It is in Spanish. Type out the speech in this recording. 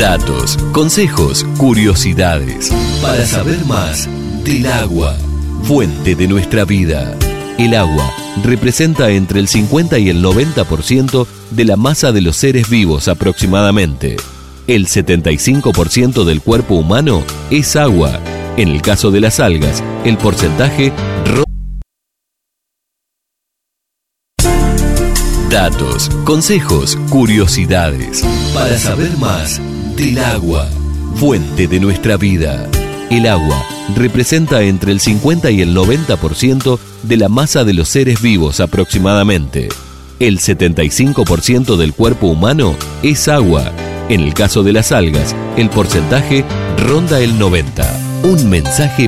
Datos, consejos, curiosidades, para saber más del agua, fuente de nuestra vida. El agua representa entre el 50 y el 90% de la masa de los seres vivos aproximadamente. El 75% del cuerpo humano es agua. En el caso de las algas, el porcentaje Datos, consejos, curiosidades, para saber más del agua, fuente de nuestra vida. El agua representa entre el 50 y el 90% de la masa de los seres vivos aproximadamente. El 75% del cuerpo humano es agua. En el caso de las algas, el porcentaje ronda el 90%. Un mensaje